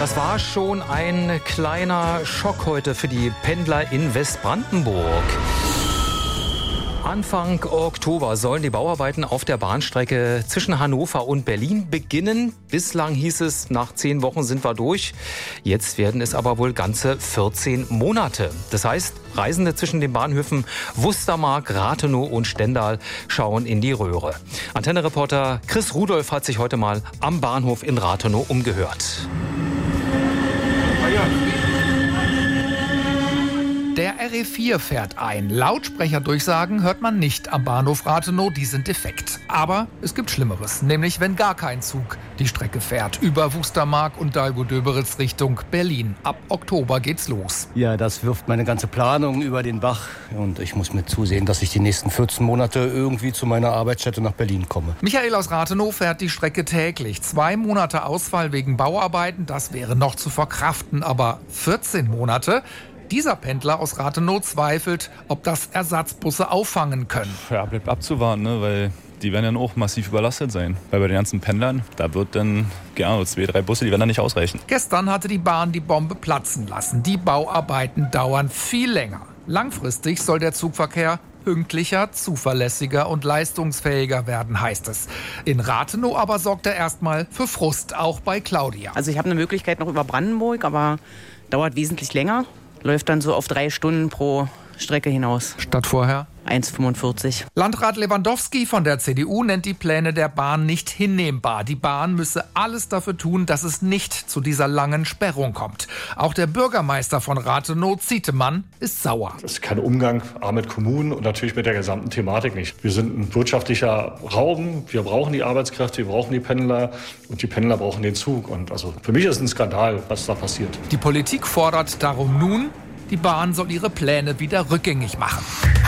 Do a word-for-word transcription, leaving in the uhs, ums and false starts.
Das war schon ein kleiner Schock heute für die Pendler in Westbrandenburg. Anfang Oktober sollen die Bauarbeiten auf der Bahnstrecke zwischen Hannover und Berlin beginnen. Bislang hieß es, nach zehn Wochen sind wir durch. Jetzt werden es aber wohl ganze vierzehn Monate. Das heißt, Reisende zwischen den Bahnhöfen Wustermark, Rathenow und Stendal schauen in die Röhre. Antenne-Reporter Chris Rudolph hat sich heute mal am Bahnhof in Rathenow umgehört. Der R E vier fährt ein. Lautsprecherdurchsagen hört man nicht am Bahnhof Rathenow, die sind defekt. Aber es gibt Schlimmeres, nämlich wenn gar kein Zug die Strecke fährt. Über Wustermark und Dahlgow-Döberitz Richtung Berlin. Ab Oktober geht's los. Ja, das wirft meine ganze Planung über den Bach. Und ich muss mir zusehen, dass ich die nächsten vierzehn Monate irgendwie zu meiner Arbeitsstätte nach Berlin komme. Michael aus Rathenow fährt die Strecke täglich. Zwei Monate Ausfall wegen Bauarbeiten, das wäre noch zu verkraften. Aber vierzehn Monate? Dieser Pendler aus Rathenow zweifelt, ob das Ersatzbusse auffangen können. Ja, bleibt abzuwarten, ne? Weil die werden dann auch massiv überlastet sein. Weil bei den ganzen Pendlern, da wird dann, ja, zwei, drei Busse, die werden dann nicht ausreichen. Gestern hatte die Bahn die Bombe platzen lassen. Die Bauarbeiten dauern viel länger. Langfristig soll der Zugverkehr pünktlicher, zuverlässiger und leistungsfähiger werden, heißt es. In Rathenow aber sorgt er erstmal für Frust, auch bei Claudia. Also ich habe eine Möglichkeit noch über Brandenburg, aber dauert wesentlich länger. Läuft dann so auf drei Stunden pro Strecke hinaus. Statt vorher? eins Komma fünfundvierzig. Landrat Lewandowski von der C D U nennt die Pläne der Bahn nicht hinnehmbar. Die Bahn müsse alles dafür tun, dass es nicht zu dieser langen Sperrung kommt. Auch der Bürgermeister von Rathenow, Zietemann, ist sauer. Das ist kein Umgang A, mit Kommunen und natürlich mit der gesamten Thematik nicht. Wir sind ein wirtschaftlicher Raum, wir brauchen die Arbeitskräfte, wir brauchen die Pendler und die Pendler brauchen den Zug. Und also für mich ist es ein Skandal, was da passiert. Die Politik fordert darum nun, die Bahn soll ihre Pläne wieder rückgängig machen.